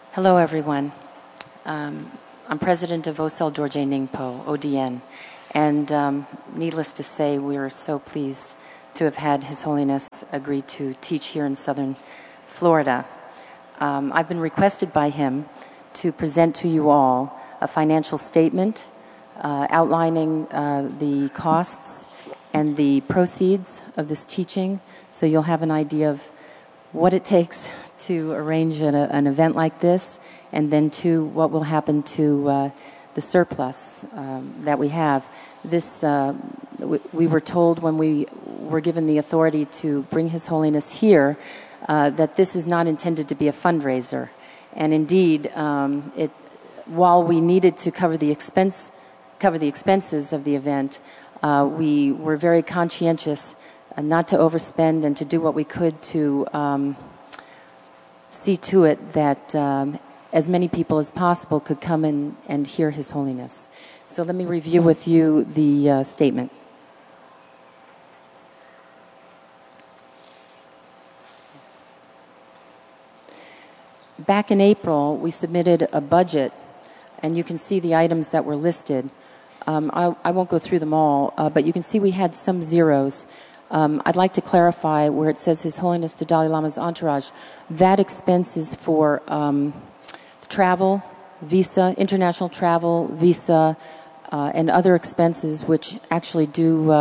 Hello, everyone. I'm president of Osel Dorje Ningpo, ODN, and needless to say, we are so pleased to have had His Holiness agree to teach here in southern Florida. I've been requested by him to present to you all a financial statement outlining the costs and the proceeds of this teaching, so you'll have an idea of what it takes to arrange an event like this, and then to what will happen to the surplus that we have. This, we were told when we were given the authority to bring His Holiness here that this is not intended to be a fundraiser. And indeed, while we needed to cover the expenses of the event, we were very conscientious not to overspend and to do what we could to see to it that as many people as possible could come in and hear His Holiness. So let me review with you the statement. Back in April, we submitted a budget, and you can see the items that were listed. I won't go through them all, but you can see we had some zeros. I'd like to clarify where it says His Holiness the Dalai Lama's entourage. That expense is for travel, visa, international travel, visa, and other expenses which actually do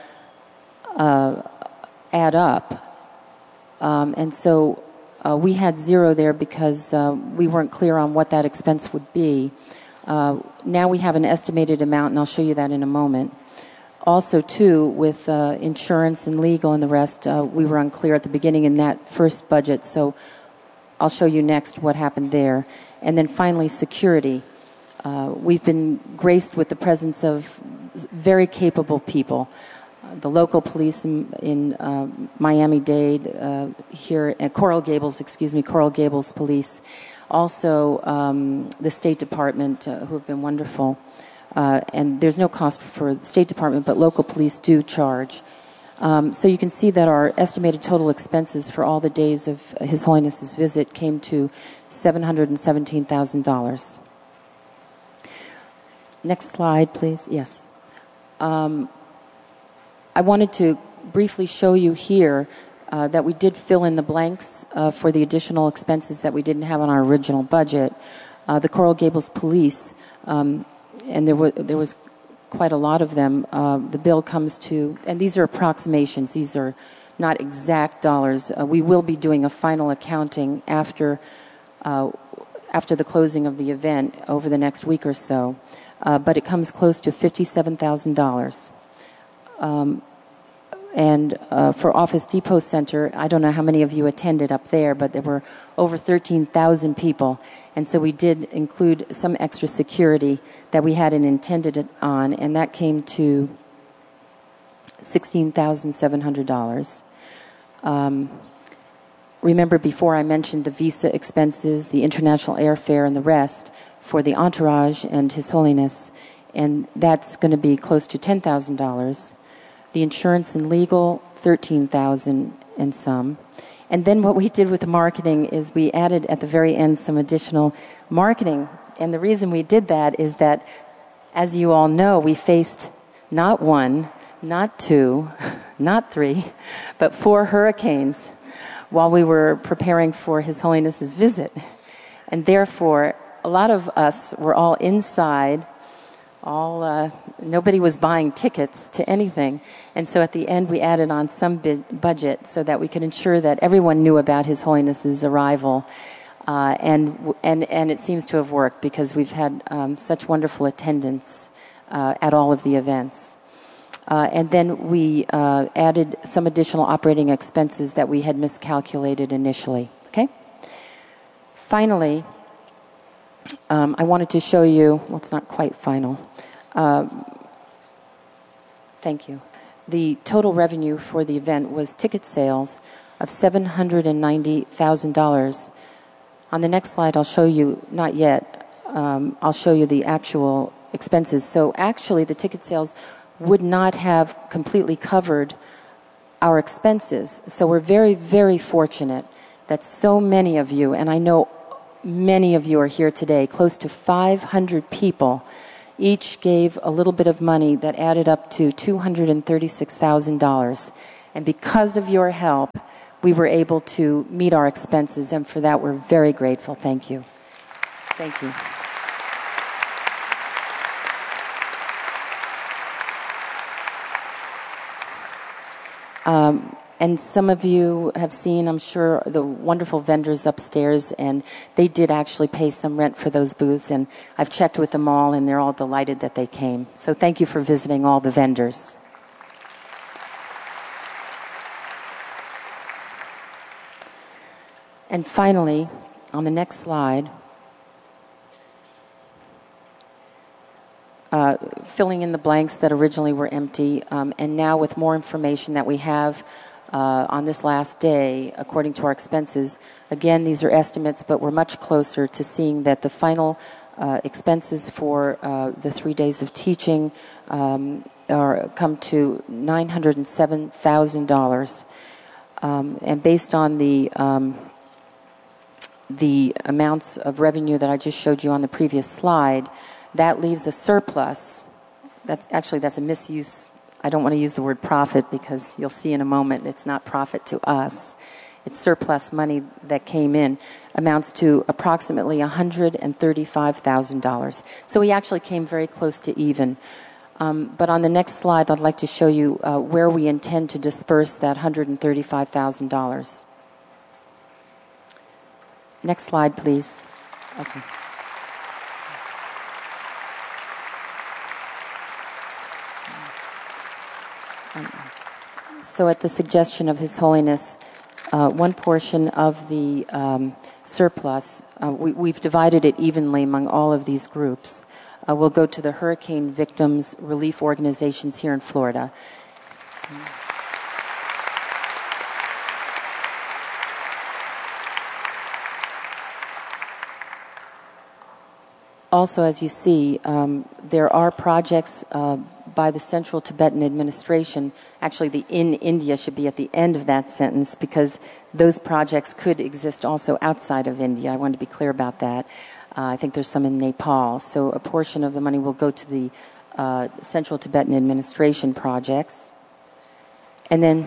add up. And so we had zero there because we weren't clear on what that expense would be. Now we have an estimated amount, and I'll show you that in a moment. Also, too, with insurance and legal and the rest, we were unclear at the beginning in that first budget, so I'll show you next what happened there. And then finally, security. We've been graced with the presence of very capable people. The local police in Miami-Dade, here at Coral Gables Police. Also, the State Department, who have been wonderful. And there's no cost for the State Department, but local police do charge. So you can see that our estimated total expenses for all the days of His Holiness's visit came to $717,000. Next slide, please. Yes. I wanted to briefly show you here that we did fill in the blanks for the additional expenses that we didn't have on our original budget. The Coral Gables Police, and there was quite a lot of them. The bill comes to, and these are approximations. These are not exact dollars. We will be doing a final accounting after the closing of the event over the next week or so. But it comes close to $57,000. And for Office Depot Center, I don't know how many of you attended up there, but there were over 13,000 people. And so we did include some extra security that we hadn't intended it on, and that came to $16,700. Remember before I mentioned the visa expenses, the international airfare, and the rest for the entourage and His Holiness, and that's going to be close to $10,000. The insurance and legal, $13,000 and some. And then what we did with the marketing is we added at the very end some additional marketing. And the reason we did that is that, as you all know, we faced not one, not two, not three, but 4 hurricanes while we were preparing for His Holiness's visit. And therefore, a lot of us were all inside. Nobody was buying tickets to anything. And so at the end, we added on some budget so that we could ensure that everyone knew about His Holiness's arrival. And it seems to have worked because we've had such wonderful attendance at all of the events. And then we added some additional operating expenses that we had miscalculated initially. Okay? Finally, I wanted to show you, well, it's not quite final. Thank you. The total revenue for the event was ticket sales of $790,000. On the next slide, I'll show you, not yet, I'll show you the actual expenses. So actually, the ticket sales would not have completely covered our expenses. So we're very, very fortunate that so many of you, and I know many of you are here today. Close to 500 people each gave a little bit of money that added up to $236,000. And because of your help, we were able to meet our expenses, and for that we're very grateful. Thank you. Thank you. And some of you have seen, I'm sure, the wonderful vendors upstairs, and they did actually pay some rent for those booths, and I've checked with them all, and they're all delighted that they came. So thank you for visiting all the vendors. And finally, on the next slide, filling in the blanks that originally were empty, and now with more information that we have on this last day, according to our expenses. Again, these are estimates, but we're much closer to seeing that the final expenses for the 3 days of teaching come to $907,000. And based on the amounts of revenue that I just showed you on the previous slide, that leaves a surplus. That's a misuse. I don't want to use the word profit because you'll see in a moment it's not profit to us. It's surplus money that came in, amounts to approximately $135,000. So we actually came very close to even. But on the next slide, I'd like to show you where we intend to disperse that $135,000. Next slide, please. Okay. So at the suggestion of His Holiness, one portion of the surplus, we've divided it evenly among all of these groups, will go to the hurricane victims relief organizations here in Florida. Also, as you see, there are projects by the Central Tibetan Administration. Actually, the in India should be at the end of that sentence because those projects could exist also outside of India. I want to be clear about that. I think there's some in Nepal. So a portion of the money will go to the Central Tibetan Administration projects. And then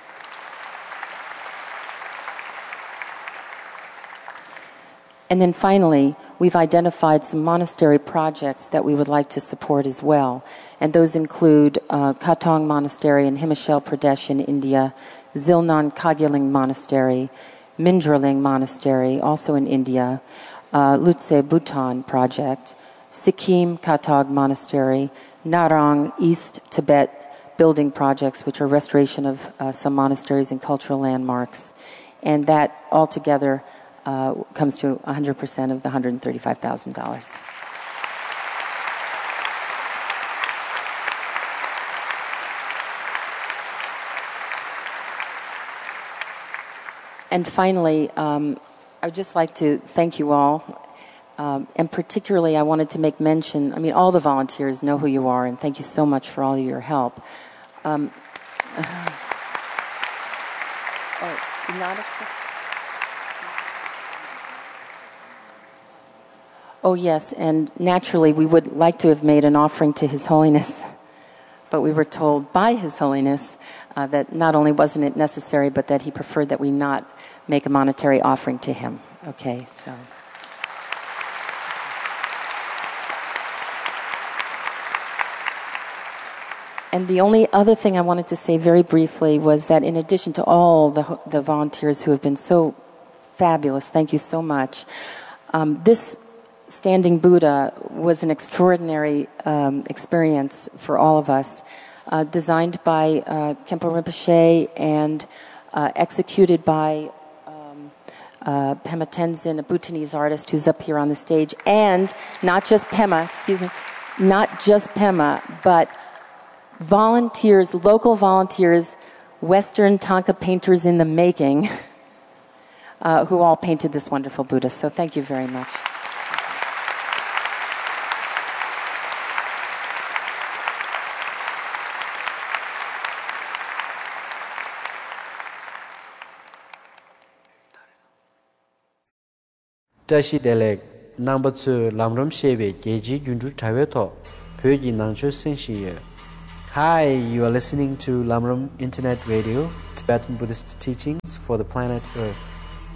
finally, we've identified some monastery projects that we would like to support as well. And those include Katong Monastery in Himachal Pradesh in India, Zilnan Kagyaling Monastery, Mindraling Monastery, also in India, Lutse Bhutan Project, Sikkim Katog Monastery, Narang East Tibet building projects, which are restoration of some monasteries and cultural landmarks. And that altogether comes to 100% of the $135,000. And finally, I would just like to thank you all. And particularly, I wanted to make mention, all the volunteers know who you are, and thank you so much for all of your help. Oh, yes, and naturally, we would like to have made an offering to His Holiness, but we were told by His Holiness that not only wasn't it necessary, but that he preferred that we not make a monetary offering to him. Okay, so. And the only other thing I wanted to say very briefly was that in addition to all the volunteers who have been so fabulous, thank you so much, this Standing Buddha was an extraordinary experience for all of us, designed by Khenpo Rinpoche and executed by Pema Tenzin, a Bhutanese artist who's up here on the stage, and not just Pema, but volunteers, local volunteers, Western Thangka painters in the making, who all painted this wonderful Buddha. So thank you very much. Tashi Delek number 2 Lamram Shebe Jeji Jundu Taweto Pyoji Nangcho Senshiye. Hi, you are listening to Lamram Internet Radio, Tibetan Buddhist teachings for the planet Earth.